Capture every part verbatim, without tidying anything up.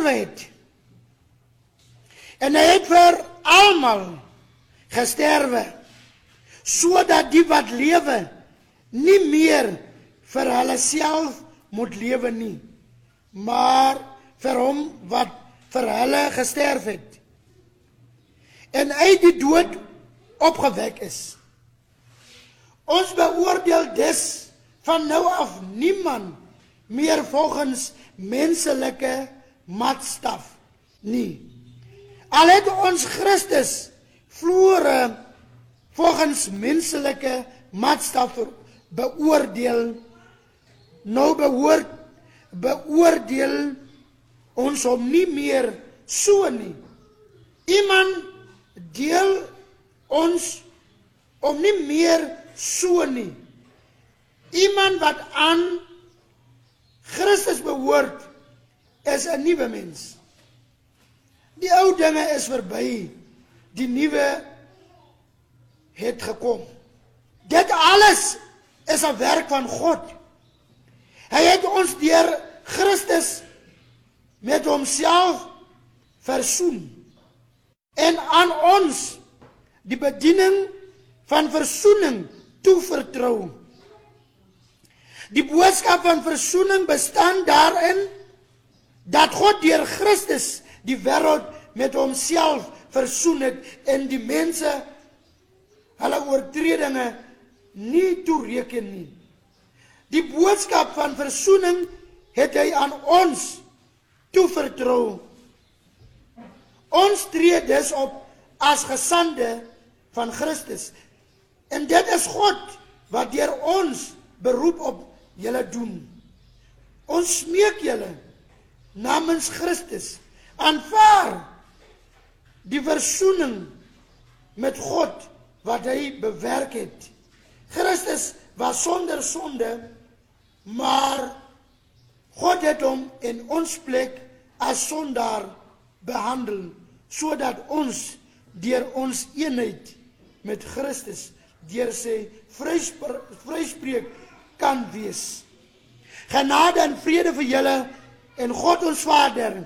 het. En hy het vir almal gesterwe, sodat die wat lewe nie meer vir hulle self moet lewe nie, maar vir hom wat vir hulle gesterf het. En uit die dood opgewek is. Ons beoordeel dus van nou af niemand meer volgens menselike maatstaf nie. Al het ons Christus vloere volgens menselike maatstaf beoordeel, nou behoort, beoordeel ons hom nie meer so nie. Iemand deel ons om nie meer so nie. Iemand wat aan Christus behoort, is 'n nuwe mens. Die ou dinge is verby, die nuwe het gekom. Dit alles is 'n werk van God. Hy het ons deur Christus met homself versoen en aan ons die bediening van versoening toevertrou. Die boodskap van versoening bestaan daarin dat God deur Christus die wêreld met homself versoen het en die mense hulle oortredinge nie toereken nie. Die boodskap van versoening het hy aan ons toevertrou. Ons tree dus op as gesande van Christus. En dit is God wat deur ons beroep op julle doen. Ons smeek julle namens Christus, aanvaar die versoening met God wat hy bewerk het. Christus was sonder sonde, maar God het hom in ons plek as sondaar behandel, sodat ons deur ons eenheid met Christus deur sy vryspreek kan wees. Genade en vrede vir julle en God ons Vader.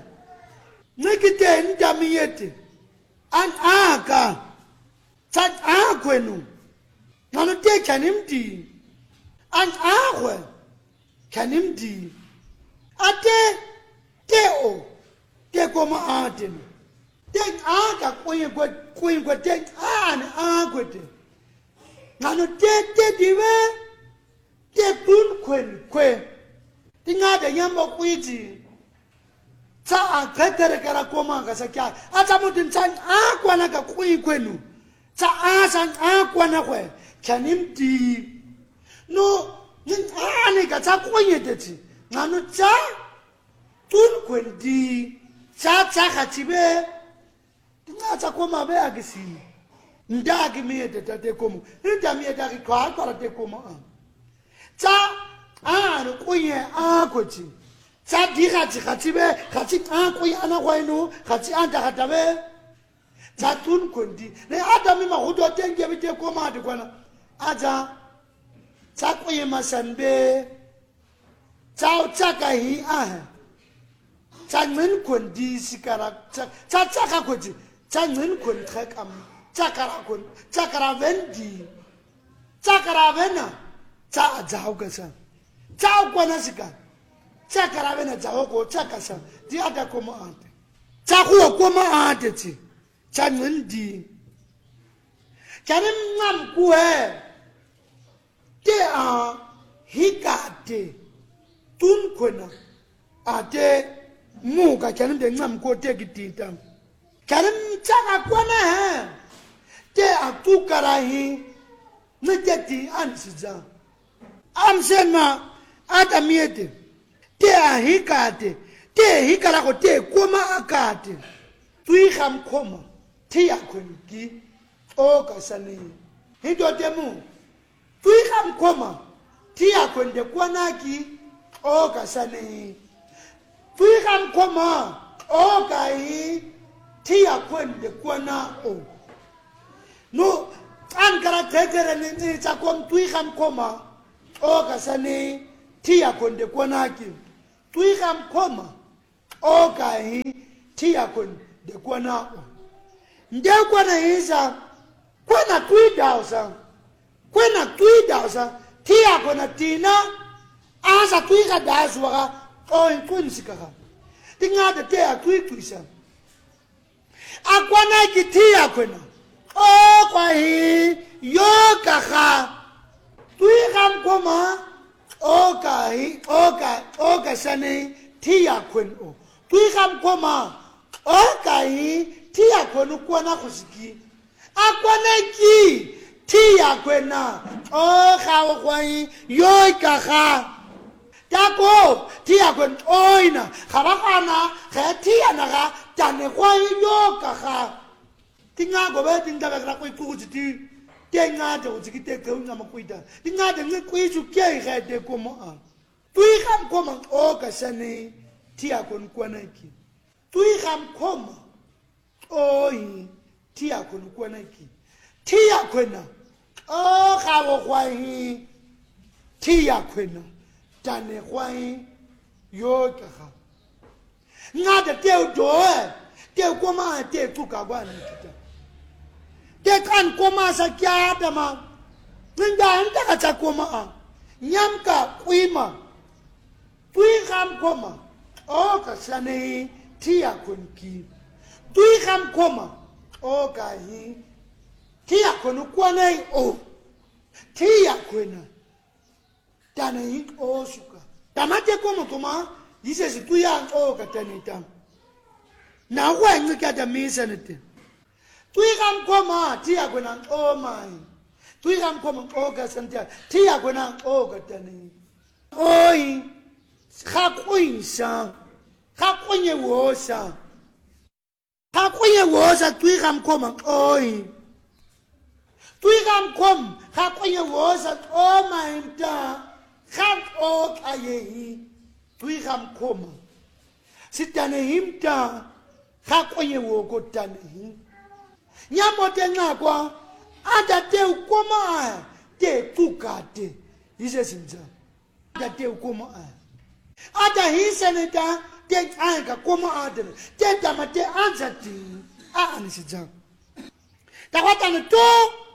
Nikite ndamiyete an aka tat akwenu nanu te kanimdi an akwe kanimdi ate teo te koma aten te aka kwenye kwa kwenye kwa te an akwete nanu te te diwe te kun kwen kwe tingada yamba kwiti tsa akatere kara koma ka sakya ata mutin tsa akwana ka kwi kwenu tsa asa akwana kwe kanimdi no nin ani ka tsa kwenye teti nganu tsa tun kwendi tsa tsa khatibe tinga tsa koma be agisi ndagi miete tate komo nda miete ki kwa kwa te komo tsa ano kwenye akoti tsa di gati gati be gati a ko yana go eno gati anta gata be tsa tun kondi le adami ma godo tenge be te koma di kwana aja tsa ko ye masanbe tsa tsa ka hi a tsa men kondi sikara tsa tsa ka kondi tsa men kondi kam tsa kara kondi tsa kara vendi tsa kara vena tsa aja ga sa tsa kwana sikara Chakara vena chawoko chakasa di ada koma ante. Chakuwa koma ante ti. Chanwendi. Chanim ngam kuhe. Te a hikate. Tun kwena. Ate muka chanim de ngam kuhe te kitita. Chanim chaka kwana he. Te a tukara hi. Nijeti ansiza. Amsema ata miete. Te a hikate, te hikala ko te koma akate. Tui kham koma, te ya kwenki, o kasani. Hindo temu, tui kham koma, te ya kwende kwanaki, o kasani. Tui kham koma, o kai, te ya kwende kwana o. No, ankara tekere nini chakom tui kham koma, o kasani, te ya kwende kwanaki. Tui kham koma, o kai tia kun de kwana nde kwana isa kwana twidausa kwana twidausa tia kwana tina asa twiga daswara o inkunzika tinga de tia twitwisa akwana kitia kwana o kwa hi yoka kha twigam koma oka hi oka oka sane tia kwana twigam koma oka hi tia kwana kwana khusiki akwana ki tia kwana oka kwa hi yoka kha tako tia kwana oina khabakana kha tia na ga tane kwa hi yoka kha tinga go ba tinga ka ko ikutsi ti tenga de utsi te ke unga makuita tinga de ngi kuisu ke ga de komo a tui kham koma o ka sane tia kon kwanaki tui kham koma oi tia kon kwanaki tia kwena o ga go kwai tia kwena tane kwai yo ka ga nga de te do te koma te tuka bwana kita te kan koma sa kya dama ninda anta ka ta koma nyamka kuima tui kham koma o ka sane tia kunki tui kham koma o ka hi tia konu kwanai o tia kwena tana hi o suka tamate koma koma yise si tuya o ka tanita na wa ngi ka da misa nete tui kham koma tia kwena o mai tui kham koma o ka santa tia kwena o ka tani oi kha kuinsa kha kunye wosa kha kunye wosa tui kham koma oi tui kham kom kha kunye wosa o mai ta kha o kayehi tui kham koma sitane himta kha kunye wo ko tane hi nyamo te ngakwa ada te ukoma te tukate ise simza ada te ukoma ada hiseneta te anga koma ada te tamate anzati a anisija takwata no to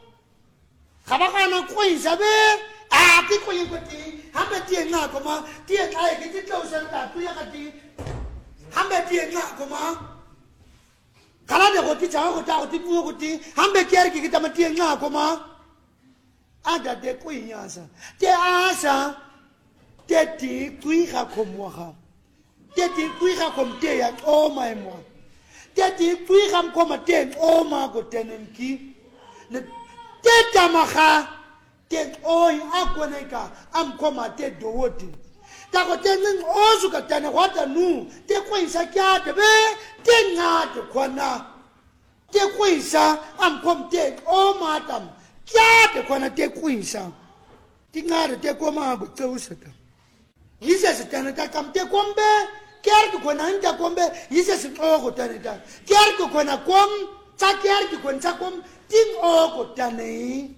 khabakana kuinza be a ti kuyinkoti hambe ti ngakoma ti kai ke ti tlosa ta tu ya kati hambe ti ngakoma kala de goti cha go ta goti pu goti hambe kere ki ta mati ngakoma ada de kuinyasa te asa te ti kuiga komwa te ti kuiga komte ya o mai mo te ti kuiga koma te o ma go tenenki ne te tamaga te oi akoneka am koma te dowoti ta go tenen ozu ka tane wata nu te kuisa kya te be te nga te kwana te kuisa am kom te o matam kya te kwana te kuisa ti nga te koma go tseusata yise se tane ta kam te kombe ker ko kwana nta kombe yise se o go tane ta ker ko kwana kom ta ker ko kwana kom ting o go tane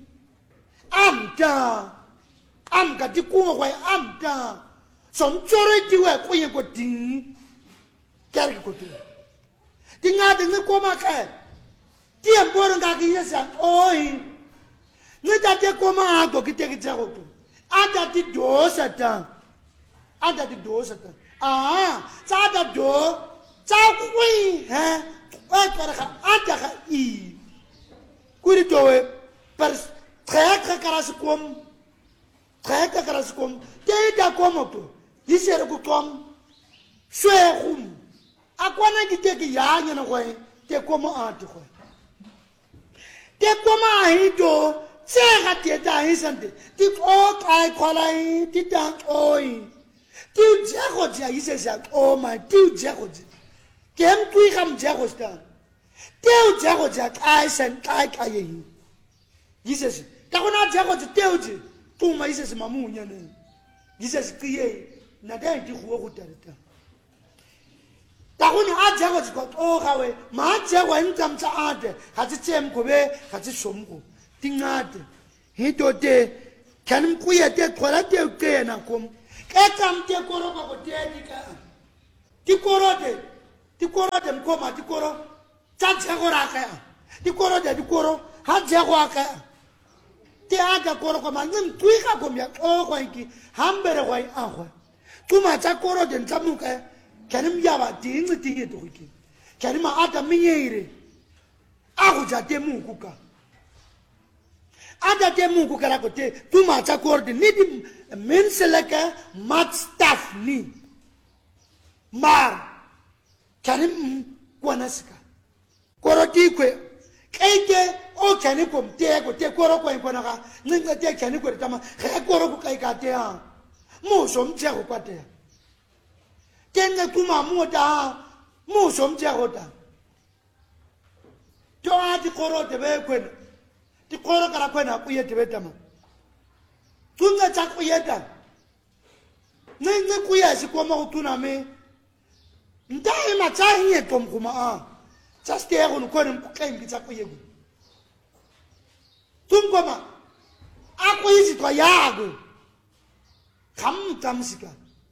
amta am ka ti ku go amta som chore ti we ko ye ko ting ker ko ti tinga de ne ko ma ka ti am boro nga ki yesa oi ne ta te ko ma go ki te ki tsa go ata ti do sata ata ti do sata ah sa ta do sa kui he o ka ka ata ka i ku ri to we per trek ka ra kom trek ka ra kom te ta ko mo to yisere ku tom swegum akwana ki te ki yanya na go te ko mo ati go te ko ma hito se ga te ta hisante ti o kai kwalai ti ta oi ti je go ja yise ja o ma ti je go ja kem tu kham je go sta te je go ja kai san kai kai yi yise ta go na je go te o je tu ma yise ma mu nya ne yise kiye na da ti go go ta ta ta go ni a je go ko o ga we ma je go ntsam tsa ade ga tse tsem go be ga tse somgo tingate hito te kanum kuya te khola te ke na kom e kam te koro ko te di ka ti koro te tikoro dem koma tikoro tsa tsego raka tikoro de tikoro ha tsego aka te aga koro koma ngim tuika komya o kwa iki hambere kwa agwa tuma tsa koro dem tsamuka kanim yaba dingi dingi to iki kanim ata minyere agu ja temu kuka ada temu kuka la kote tuma tsa koro de nidi menselaka mat staff ni mar kanim kwanasika koro tikwe Keke o kani kom te ko te koro ko ko na ka ninga te kani ko tama he koro ko kai ka te ha mo som che ko te tenga tuma mo da mo som che ko ta to a ti koro te be ko ti koro kara ko na ku ye te be tama tunga cha ku ye ta ninga ku ya si ko mo tuna me ndai ma cha ye tom kuma a Just there on Corin claim it's up for you. Tungoma Aqua is it for Yago. Come, Tamsika.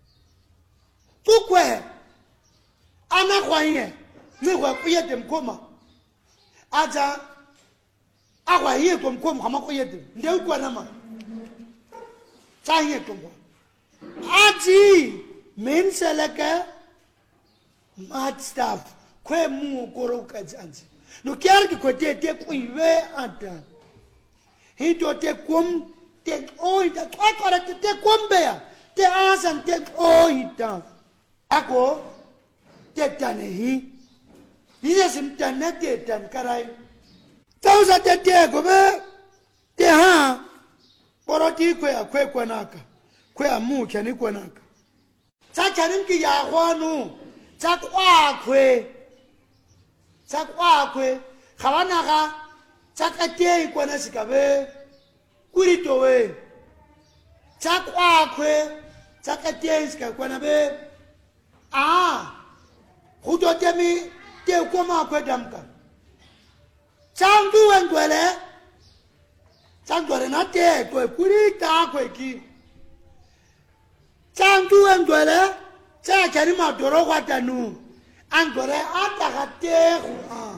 Tukwe Anaquaye, you were quiet them coma. Aja Aqua here from Com Hamakoyet, no Guanama. Chaye Tomo Aji Menselaka Mad stuff. Kwe mu koro kajanzi no kyar ki ko te te kuiwe ata hito te kum te oita kwa kora te te kumbea te asan te oita ako te tane hi ise simtana te tan karai tausa te te ko be te ha poroti kwe akwe kwanaka kwe amu kyani kwanaka sa kyanim ki ya kwanu sa kwa kwe Sakwa Kavanaka, Sakate, Quanasicabe, Kuritowe, Sakwa, Sakate, Quanabe. Ah, who told me, Te Koma Quedamka. Sandu and Dwelle Sandu not there, Kurita Quaki. Sandu and Dwelle, Sakanima Dorowatanu. Angore ataka tehu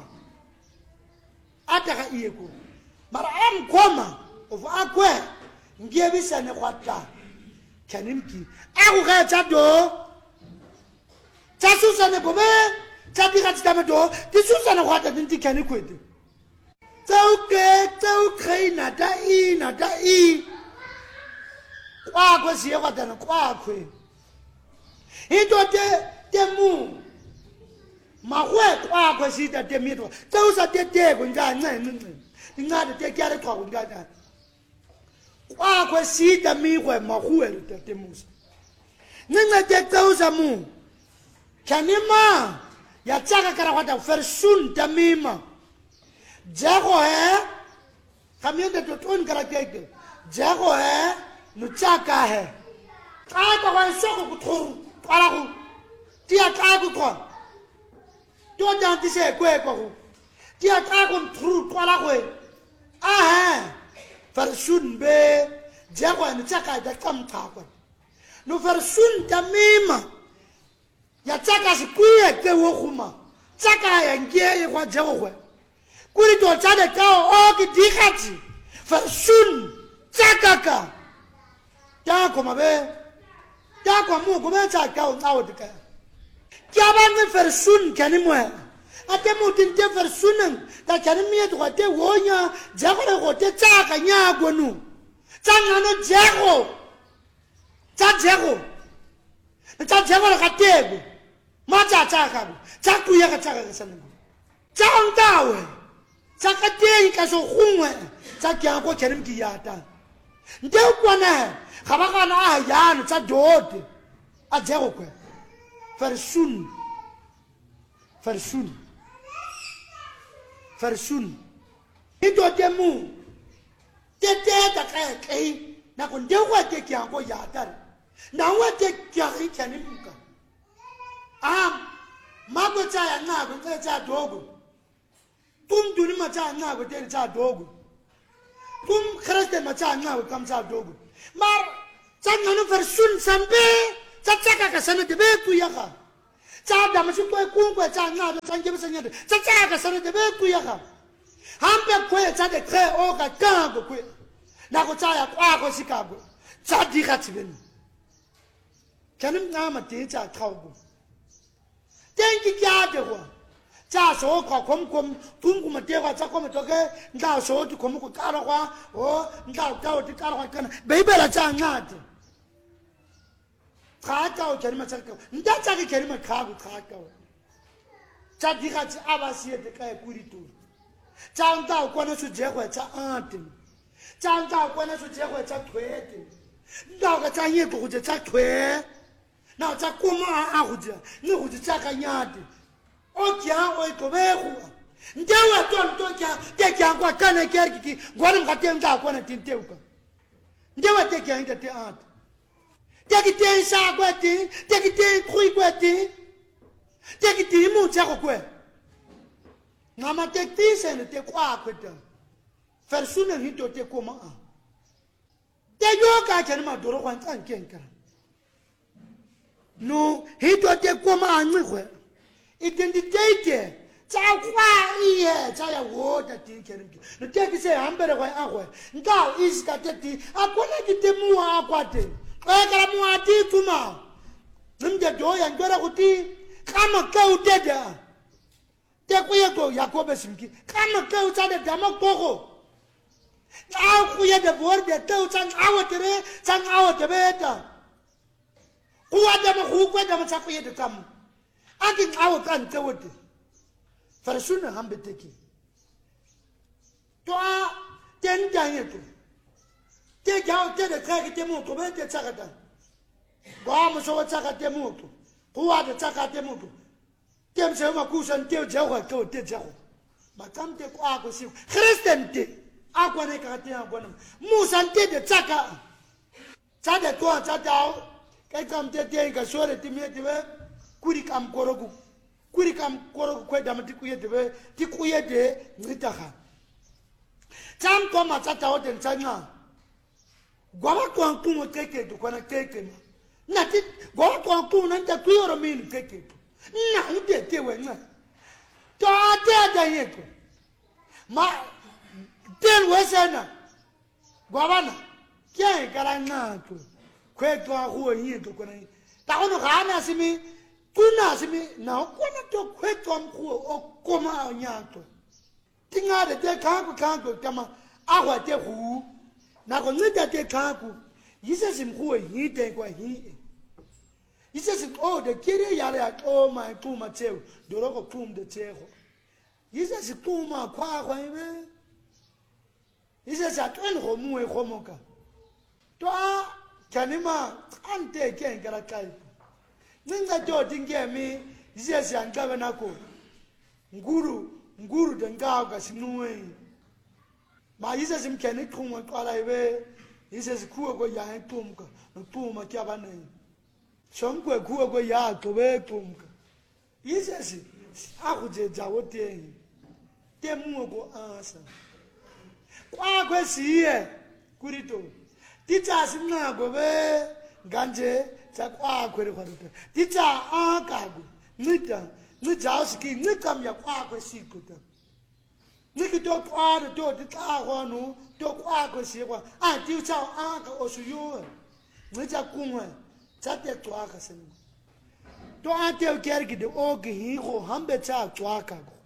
ataka iyeku mara am koma of akwe ngiebisa ne kwata kanimki aku ka chado chasusa ne bobe chadika tamato tisusa ne kwata tinti kanikwete tauke tauke na dai na dai kwa kwa siye kwata na kwa kwe ito te temu Mahwe kwa kwa sita te mito. Tausa te te kunja nne nne. Ngade te kiare kwa kunja nne. Kwa kwa sita miwe mahwe te te musa. Nne te tausa mu. Kanima ya chaka kara wata fersun tamima. Jago he. Kamionde tutun kara keke. Jago he. Nuchaka he. Kaka kwa soko kuturu. Para ku. Tia kaka kwa. Don't dance say quaco. Dear Carbon true Qualaque. Ah, for soon be Jago and Chaka that come Taco. No for soon Tamima. Yachaka's queer, the Wokuma. Chaka and Gay what Jago. Kurito Chada cow, Oki Dikachi. For soon Chakaka. Taco Mabe. Taco Mukumacha cow out. Kiaban for soon canimwe. At the mountain for soon that can meet what they wonya, Jago or the Chaka Yagonu. Tangana Jago. Tajago. The Tajago Hateb. Macha Chaka. Chaku Yakachaka. Chang Dawe. Chakate Kaso Hume. Chakako Chanimki Yata. Delquana. Habakana Yan Chadot. A Jago. For soon, for soon, for soon. Ito temu, tete taka kai na kunde wa te kya ko yatar, na wa te kya ri chani muka. Ah, mago cha ya na ko te cha dogo. Tum duni ma cha na ko te cha dogo. Tum khraste ma cha na ko kam cha dogo. Mar cha na no for soon sambe. Chachaka kasana de betu yaka. Tada mashukwe kungwe changa change besenyede. Chacha sare de be kuyaga. Hambe kwe chade kre oga kango kwe. Na ko chaya kwa ko sikago. Chadi khatibeni. Kanim ngama te cha thawgo. Tenki kya de ho. Cha so ko kom kom tungu ma te wa cha ko ma to ke nda so ti kom ko ka ro kwa o nda ka o ti ka ro kana. Be be la cha ngate. Traka o kerima tsaka nda tsaka kerima khagu traka o tsa diga tsa abasiye de ka ekuri tu tsa nda o kwana su jegwe tsa ante tsa nda o kwana su jegwe tsa twete nda ka tsa ye go je tsa twe na tsa kuma a go je ni go tsa ka nyate o kya o ko be go ndewa to to kya te kya kwa kana kerki ngwana ngate nda kwana tinteuka ndewa te kya nda te ante Take it in Sagwati, take it in Quiquati, take it in Muchaque. Nama take this and take walk with them. First sooner he to take Kuma. Take your catcher, my door one time canker. No, he to take Kuma and Mugwe. It in the date. Chakwa, Chaya water tinker. The take is a hamburger by hour. Now is got it. I couldn't get the more aquatic. Kaya muati tuma, nimja doya ngora kuti kama kau deda, tekuye go Yakobe simki kama kau chade dama koko, kau kuye de borde kau chang awatere chang awatebeta, kuwa dama kuwe dama chakuye de kam, aking awakan kawate, farasuna hambe teki, toa ten janyetu. Te kya te de kaya te mutu be te chakata. Gwa mo so chaka te mutu. Kuwa de chaka te mutu. Tem se ma kusan te jawa ko te jawa. Ba kam te kwa ko si. Christian te. Akwa ne ka te akwa. Musan te de chaka. Cha de ko cha dao. Kai kam te te ka so re ti me te be. Kuri kam korogu. Kuri kam korogu ko da mati kuye te be. Ti kuye de ngita ha. Cham ko ma cha ta o den changa. Gwa kwa nkumo keke to kwana keke na ti gwa kwa nkumo na nta kuyoro mini keke na nte tewe na to ate da yeko ma ten wesena gwa bana kya kala na to kwe to ahu yin to kwana ta ono gana simi kuna simi na kwana to kwe to amku o koma nyato tinga de te kangu kangu kama ahwa te hu na ko ngita te kaku yise simkuwe hite kwa hii yise sim oh de kire yale ya oh my kuma teu doroko kum de teu yise sikuma kwa kwa ibe yise sa twen ho muwe khomoka to a kanima ante ken kala kai ninga to tingemi yise si angabe nako nguru nguru de ngaga sinuwe ma yise simkeni kuma kwala ibe yise sikuwe go ya tumka ntuma kya bane sonkwe kuwe go ya to be tumka yise si akuje jawo te te mu go asa kwa kwe siye kurito ticha simna go be ganje cha kwa kwe ko ticha akago nita nita ski nikam ya kwa kwe sikuta Niki to kwa to to ta kwa no to kwa ko si kwa a ti cha a ka o su yo ni cha kunwa cha te twa ka sen to a te o ker ki de o ki hi go hambe cha twa ka go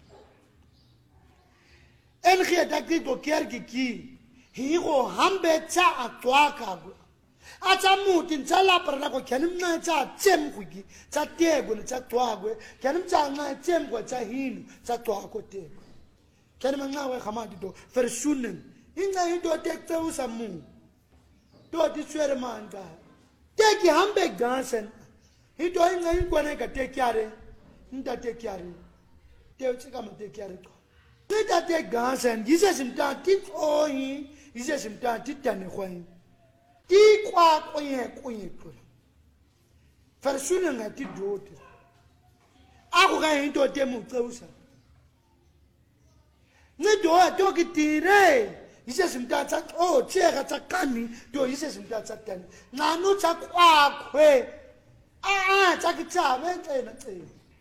en khia ta ki to ker ki ki hi go hambe cha twa ka go a cha mu tin cha la par na ko khenim na cha chem ku ki cha te go cha twa go khenim cha na chem go cha hin cha twa ko te Kani mangawe khamadi do versunen inga hindo tekte usamu do di swere manga teki hambe gansen hindo inga ingo na ka tekiare nda tekiare te uchika ma tekiare ko teta te gansen yise simta tit oyi yise simta titane khoi ti kwa koye koye ko versunen ngati do te ako ga hindo te mu tsausa ne do do ki tire yise simta tsa o chega tsa kani do yise simta tsa tani na no tsa kwa kwe a a tsa ki tsa me tse na tse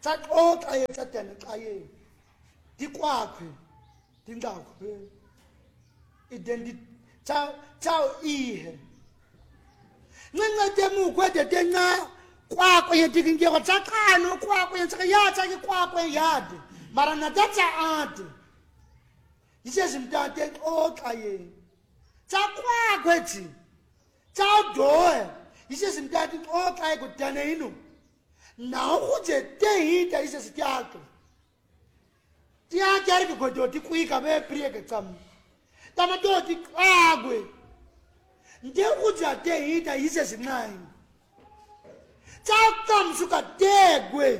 tsa xoxa yetsa tena xa yena dikwakhe dingakho identity tsa tsa ihe nncede mukwede tenca kwakho yetikingeko tsa qano kwakho yetsa yatsa ke kwakho yade mara na datsa ade isezimtate xoxa yena tsa kwakho ethi tsa doe isezimtate xoxa ekudane ino na ukuje tehita isesityaqo tiyatyari kodoti kwika be prieke tsam tamatoti qagwe nde kuja tehita isesinqayi tsa tamsuka tegwe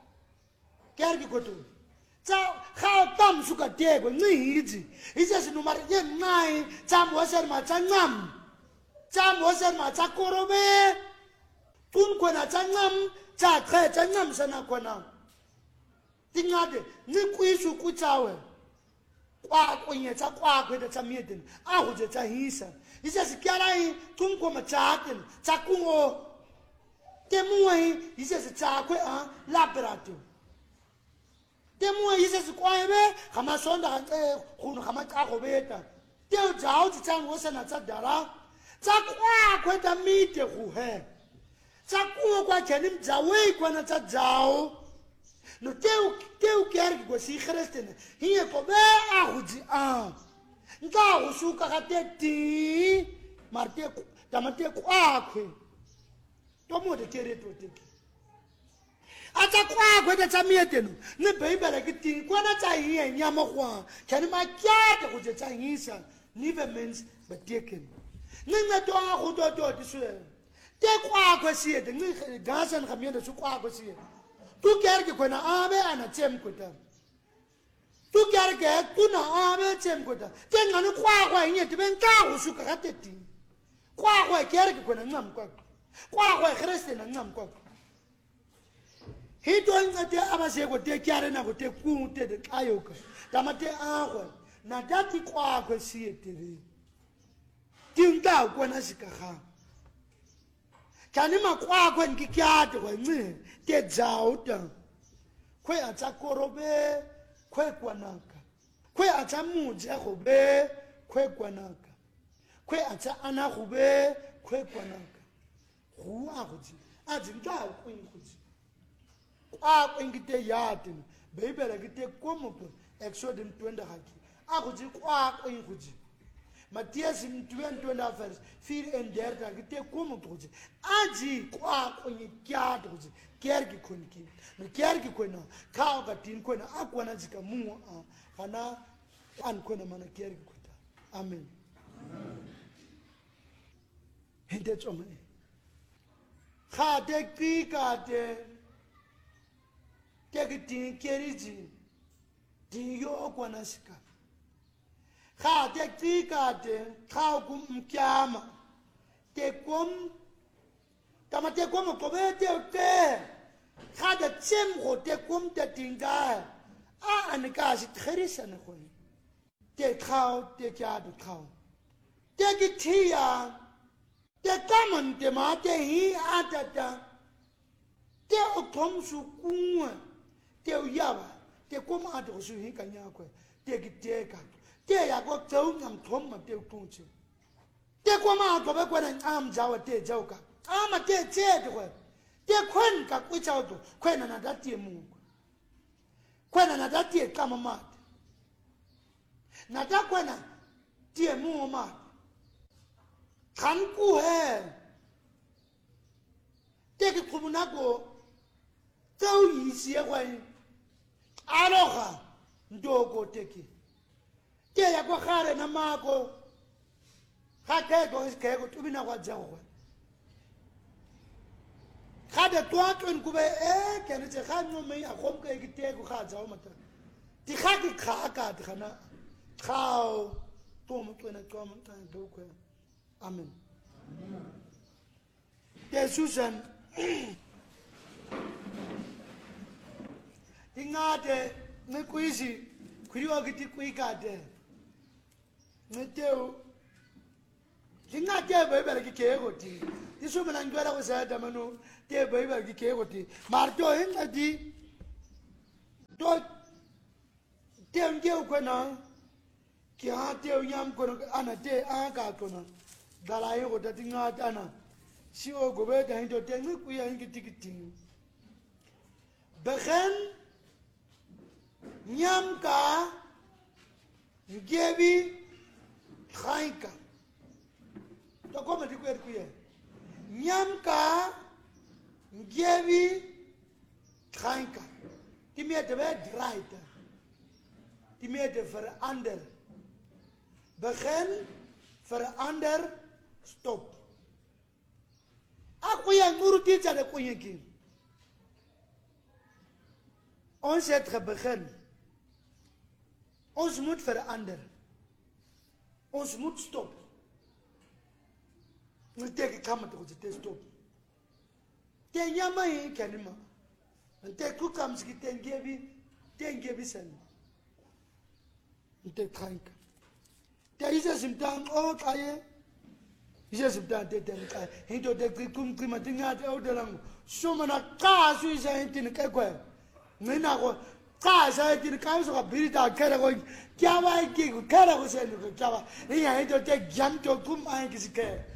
kyari kodoti tsa kha tamsuka tegwe ncihidzi isesinumari yenqayi tsamwoseri matsancam tsamwoseri matsakorobe tunkhona tsancam tsa qhetsa ncam sana khona tingade nikwisu kutsawe kwa kwenye tsa kwa kwete tsa mieten a huje tsa hisa isa sikyala hi tunko machaten tsa kungo temuwe isa se tsa kwe a laberato temuwe isa se kwaebe kama sonda kante khunu kama tsa khobeta teo jao tsa ngose na tsa dara tsa kwa kweta mite khuhe tsa kungo kwa cheni mjawe kwa na tsa jao no teu teu kerk go si Christen hier ko be ahuji a nka usuka kateti marte tamate kwakhe to mo de tere to teki ata kwakhe de tsamieteno ne bible ke ting kwana tsa hiye nyama kwa kani ma kyate go tsa hisa nive means beteken nne to a go to to diswe te kwakhe siete nne gasan khamyenda su kwakhe siete tu kerke kwena abe ana chem kota tu kerke tu na abe chem kota tenga no kwa kwa nyete benka usuka kateti kwa kwa kerke kwena ngam kwa kwa kwa Christen ngam kwa hito ngate abase ko te kyare na ko te ku te de ayoka tamate agwe na dati kwa kwa sietiri tinta kwena sikaga kani makwa kwa ngikyate kwa nci te dzauta kwe atsa korobe kwe kwanaka kwe atsa muje gobe kwe kwanaka kwe atsa ana gobe kwe kwanaka go a gotsi a dzinta go ngotsi kwa kwengite yate beibele kite komopo Exodus twenty haki a gotsi kwa kwengotsi Matthias twenty verse four and thirty kite komo totse aji kwa kwenye kyado totse kerki konki no kerki kwena ka ka tin kwena akwana zika mu kana an kwena mana kerki kweta amen hende tsoma kha te kika te te kitin keriji di yo kwana sika kha te tika te kha kum mkyama te kom tama te kom ko be te te kha te tsem go te kom te tinga a an ka si kherisa ne go te kha te kya de kha te ki thia te kaman te ma te hi atata te o kom su kunwa te o yawa te kom a do su hi kanya ko te ki te ka te ya go tsau ngam thom ma te punche te ko ma go be ko na am jawa te jauka ama te che de ko te khwen ka ku chao to khwena na dati mu khwena na dati kama ma na ta khwena tie mu ma kan ku he te ke kumuna go tsau yi sie kwa aloga ndoko teki te ya kwa khare na mako ha ke go ke go tubina kwa jago khade twatwe nkube e ke ne tse khanyo me a khom ke ke te go kha jago mata ti kha ke kha ka ti khana khao to mo tsena to mo ta do ko amen te Susan ingade ngikuizi kuriwa kiti kuikade meteu ingade bebe ke kego ti isu mena ngwala ko sa damanu te bebe ke kego ti marto ingadi do tem ge ko na ki ha te yam ko ana te a ka ko na dala ye ko ta tinga ta na si o go be ta hindo te ngi ku ya ngi tikiti begin nyam ka gebi khaika to ko me dikwer ku ye nyam ka gebi khaika die meer de weg draait die meer de verander begin verander stop aku yang nguru dit ada kunyeki ons het begin ons moet verander ons moet stop moet teken kama te goed stop ten nyama yi kanima ante kukam ski ten gebi ten gebi sen ante krank te isa simtan o kaye isa simtan te ten kaye hindo de kum kum tinga te o de lang somana ka su isa tin ka ko ngena ko ka sa tin ka so ka birita kera ko kya wa ki ko kera ko sen ko kya wa ni ya hindo te jam to kum ai ki ke